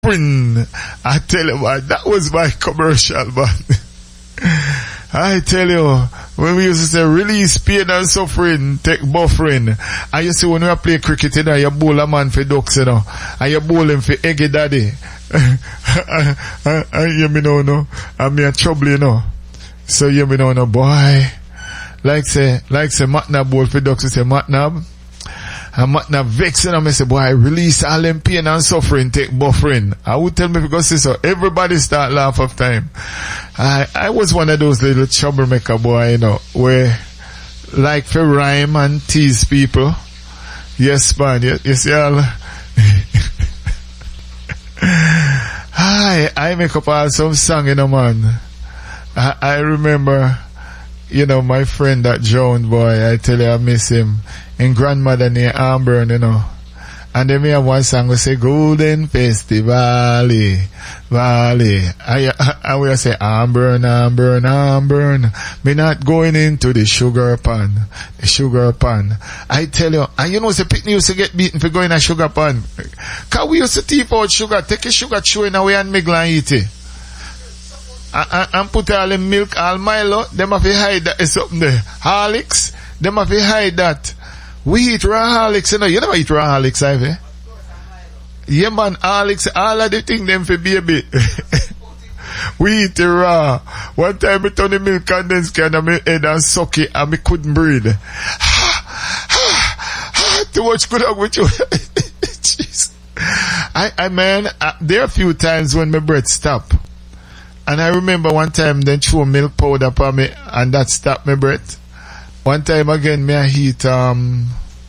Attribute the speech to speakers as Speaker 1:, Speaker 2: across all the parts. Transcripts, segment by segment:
Speaker 1: Buffering. I tell you, man, that was my commercial, man. I tell you, when we used to say release pain and suffering, take buffering. And you see when we play cricket, you know, you bowl a man for ducks, you know, and you bowl him for eggy daddy. And you me know, no, and me a trouble, you know. So you me know, no, boy. Like say Matnab bowl for ducks, you say Matnab. And Matnab vexing, and I say, boy, release all them pain and suffering, take buffering. I would tell me because say so. Everybody start laugh of time. I was one of those little troublemaker boy, you know, where like for rhyme and tease people. Yes, man, you see all. I make up all some song, you know, man. I remember, you know, my friend that drowned boy, I tell you I miss him. In grandmother near Amburn, you know. And then we have one song we say Golden Festival Valley. And we say Amburn. Me not going into the sugar pan. I tell you, and you know the picnic used to get beaten for going a sugar pan. Cause we used to teep out sugar, take a sugar chewing away and miggle and eat it. And put all the milk, all Milo, them have to hide that is something there. Horlicks, them have to hide that. We eat raw Horlicks, you know. You never eat raw Horlicks, have you? Yeah, man, Horlicks, all of the things them for baby. We eat it raw. One time I turn the milk condensed can on my head and suck it and I couldn't breathe. Too much good luck with you. Jeez. Man, there are a few times when my breath stop. And I remember one time they threw milk powder upon me and that stopped my breath. One time again, me I eat some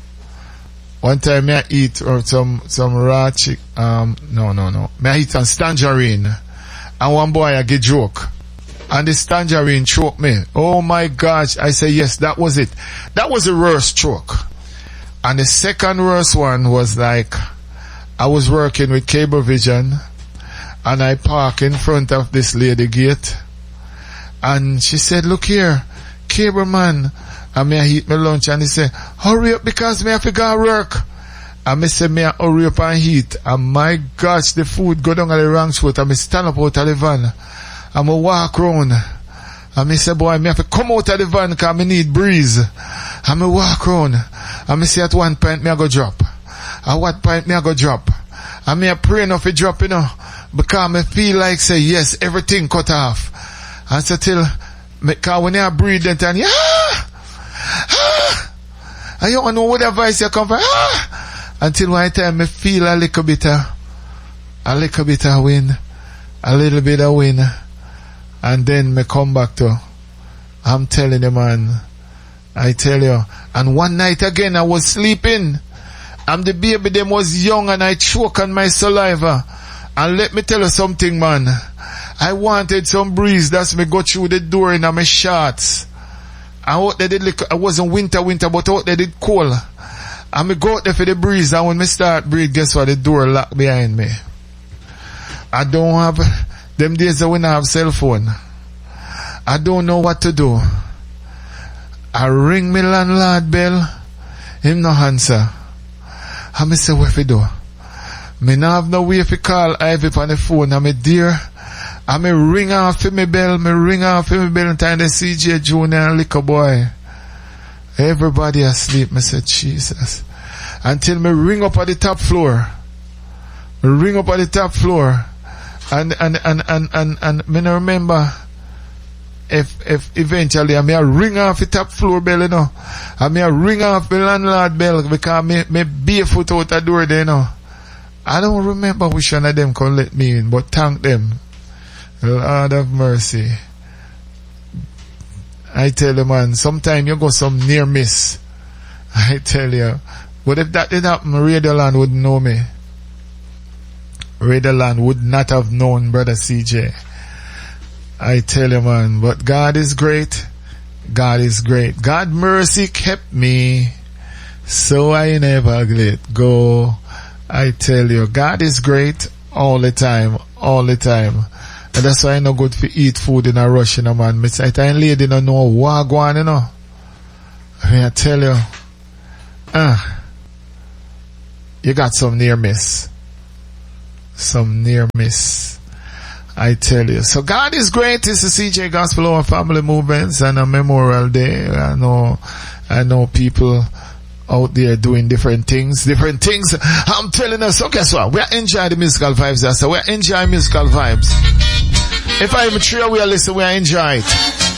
Speaker 1: raw chick, no. Me I eat some tangerine. And one boy I get joke. And this tangerine choke me. Oh my gosh. I say, yes, that was it. That was the worst choke. And the second worst one was like, I was working with Cablevision and I park in front of this lady gate. And she said, look here, cable man. And me I eat my lunch and he say, hurry up because me have to go work. And me say, me I hurry up and eat. And my gosh, the food go down on the wrong throat and me stand up out of the van. And me walk round. And me say, boy, me have to come out of the van because me need breeze. And me walk round. And me say at one point me I go drop. At what point me I go drop. And me I pray enough to drop, you know. Because me feel like say, yes, everything cut off. And so till, because when I breathe then turn, I don't know what the voice you come from. Until one time I feel a little bit of wind. A little bit of wind. And then me come back to, I'm telling you, man. I tell you. And one night again I was sleeping. And the baby them was young and I choke on my saliva. And let me tell you something, man. I wanted some breeze. That's me go through the door in my shorts. I wasn't winter, but out there did cold. And me go out there for the breeze, and when me start breathe, guess what? The door locked behind me. I don't have, them days when I have cell phone. I don't know what to do. I ring me landlord bell, him no answer. And me say, what if do? Me no have no way if you call Ivy on the phone, and me dear. And me ring off for me bell, and time the CJ Junior and Liquor Boy. Everybody asleep, me said, Jesus. Until me ring up at the top floor. And me no remember if eventually I may ring off the top floor bell, you know. I may ring off the landlord bell because me barefoot out the door there, you know. I don't remember which one of them can let me in, but thank them. Lord of mercy. I tell you, man, sometime you go some near miss. I tell you. But if that did happen, Radioland wouldn't know me. Radioland would not have known Brother CJ. I tell you, man, but God is great. God is great. God mercy kept me, so I never let go. I tell you, God is great all the time. And that's why I no good to eat food in a rush, you know, man. Me say, I lady no know what go on, you know. I tell you, you got some near miss. some near miss. I tell you. So God is great. It's the CJ Gospel Hour Family Movements and a Memorial Day. I know people out there doing different things. I'm telling us, so guess what? We are enjoying the musical vibes. So we are enjoying musical vibes. If I even three we are listening, we are enjoying it.